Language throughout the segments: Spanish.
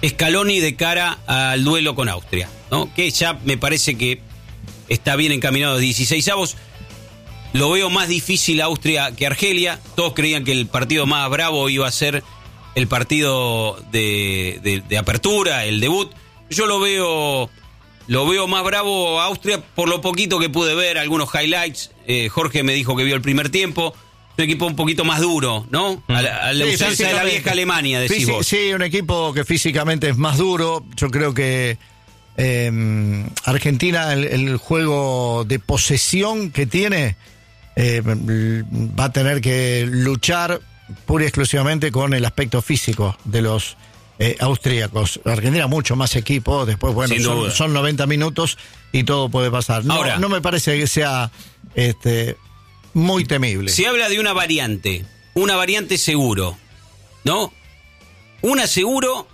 Scaloni de cara al duelo con Austria, ¿no? Que ya me parece que está bien encaminado a 16avos. Lo veo más difícil Austria que Argelia. Todos creían que el partido más bravo iba a ser el partido de apertura, el debut. Yo lo veo más bravo a Austria por lo poquito que pude ver, algunos highlights. Jorge me dijo que vio el primer tiempo. Un equipo un poquito más duro, ¿no? A la usanza de la vieja Alemania, decís vos. Sí, un equipo que físicamente es más duro. Yo creo que Argentina, el juego de posesión que tiene, va a tener que luchar pura y exclusivamente con el aspecto físico de los austríacos. Argentina mucho más equipo, después bueno, son 90 minutos y todo puede pasar. Ahora, no me parece que sea muy temible. Se habla de una variante seguro, ¿no? Una seguro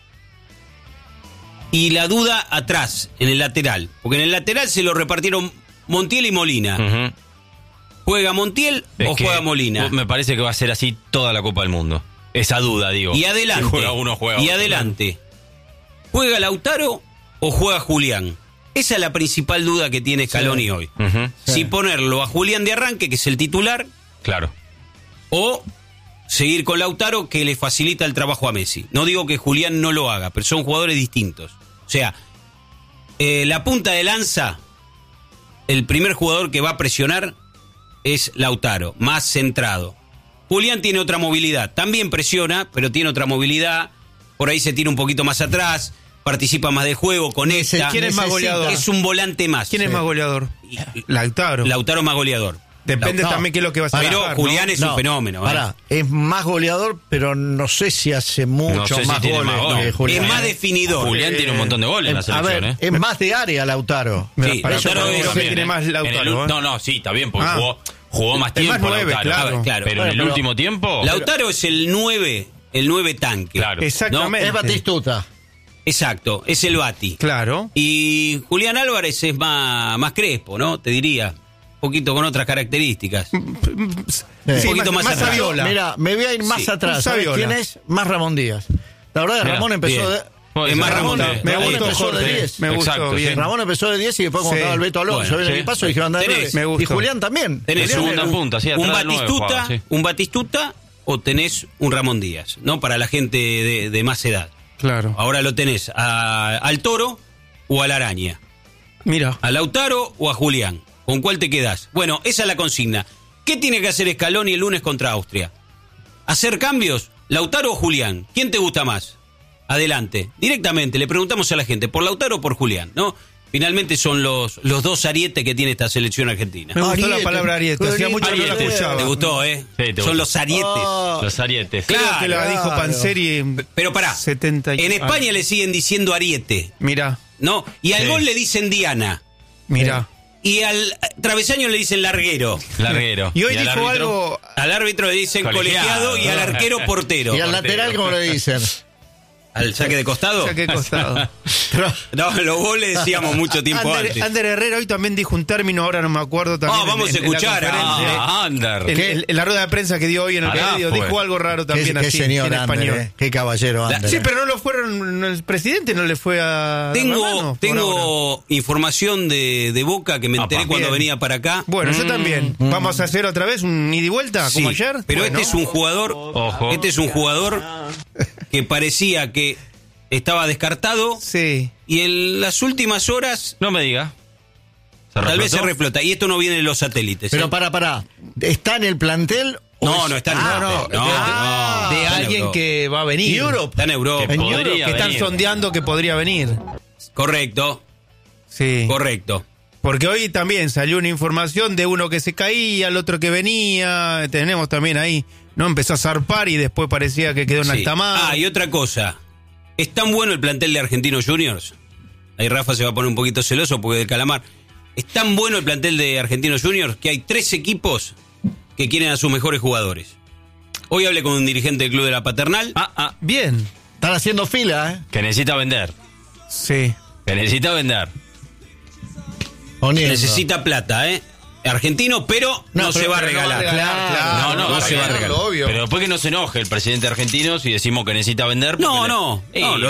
y la duda atrás, en el lateral, porque en el lateral se lo repartieron Montiel y Molina. Uh-huh. ¿Juega Montiel o juega Molina? Me parece que va a ser así toda la Copa del Mundo. Esa duda, digo. Y adelante. Si juega uno, juega otro. Y adelante. ¿Juega Lautaro o juega Julián? Esa es la principal duda que tiene Scaloni hoy. Uh-huh. Si ponerlo a Julián de arranque, que es el titular. Claro. O seguir con Lautaro, que le facilita el trabajo a Messi. No digo que Julián no lo haga, pero son jugadores distintos. O sea, la punta de lanza, el primer jugador que va a presionar es Lautaro, más centrado. Julián tiene otra movilidad, también presiona, pero tiene otra movilidad, por ahí se tira un poquito más atrás, participa más de juego, conecta. ¿Quién es más goleador? Es un volante más. ¿Quién es más goleador? Lautaro. Lautaro más goleador. Depende también qué es lo que va a hacer. Pero Julián es un fenómeno. Es más goleador, pero no sé si hace mucho más goles que Julián. Es más definidor. Julián tiene un montón de goles en la selección. A ver, es más de área Lautaro. Sí, Lautaro tiene más Lautaro. Sí, está bien, porque jugó más tiempo más 9, Lautaro. Claro. Pero en el último tiempo... Lautaro es el 9 tanque. Claro. Exactamente. Es Batistuta. Exacto, es el Bati. Claro. Y Julián Álvarez es más crespo, ¿no? Te diría. Un poquito con otras características. Un poquito más atrás. Saviola. Mira, me voy a ir más atrás. ¿Sabes quién es? Más Ramón Díaz. La verdad, Ramón empezó de... Es más Ramón. Ramón empezó de 10. Me gustó bien. Ramón empezó de 10 y después cuando estaba el Beto Alonso, en el paso dijeron andar de 9. Y Julián también. Tenés un Batistuta o tenés un Ramón Díaz, ¿no? Para la gente de más edad. Claro. Ahora lo tenés al Toro o a la Araña. Mira. ¿A Lautaro o a Julián? ¿Con cuál te quedás? Bueno, esa es la consigna. ¿Qué tiene que hacer Scaloni el lunes contra Austria? ¿Hacer cambios? ¿Lautaro o Julián? ¿Quién te gusta más? Adelante. Directamente le preguntamos a la gente, ¿por Lautaro o por Julián? ¿No? Finalmente son los dos arietes que tiene esta selección argentina. Me gustó la palabra ariete. Hacía mucho que no la escuchaba. ¿Te gustó, eh? Sí, son los arietes. Los arietes. Claro. Creo que la dijo Panseri. Pero pará, 70 en España le siguen diciendo ariete. Mira. ¿No? Y al gol le dicen diana. Mira. Y al travesaño le dicen larguero. Y hoy dijo algo. Al árbitro le dicen colegiado y al arquero portero. Y al lateral, ¿cómo le dicen? ¿Al saque de costado? Saque de costado. No, los goles decíamos mucho tiempo antes. Ander Herrera hoy también dijo un término, ahora no me acuerdo también. Vamos a escuchar a Ander. En la rueda de prensa que dio hoy en el radio, dijo algo raro también así, señor en Ander, español. Qué caballero Ander. Sí, pero no lo fueron, el presidente no le fue a... Tengo información de Boca que me enteré cuando venía para acá. Bueno, yo también. Vamos a hacer otra vez un ida y vuelta, como ayer. Pero este es un jugador, que parecía que estaba descartado. Sí. Y en las últimas horas... No me diga. Tal vez se reflota. Y esto no viene de los satélites. Pero para. ¿Está en el plantel? No está en el plantel. No. De alguien que va a venir. Está en Europa. Que están sondeando que podría venir. Correcto. Sí. Correcto. Porque hoy también salió una información de uno que se caía, el otro que venía. Tenemos también ahí. No empezó a zarpar y después parecía que quedó en alta mar. Y otra cosa. Es tan bueno el plantel de Argentinos Juniors. Ahí Rafa se va a poner un poquito celoso porque del calamar. Es tan bueno el plantel de Argentinos Juniors que hay 3 equipos que quieren a sus mejores jugadores. Hoy hablé con un dirigente del club de la Paternal. Bien. Están haciendo fila, ¿eh? Que necesita vender. Sí. Que necesita vender. Necesita plata, ¿eh? Argentino, pero no se va a regalar. No se va a regalar. Pero después que no se enoje el presidente argentino si decimos que necesita vender. No.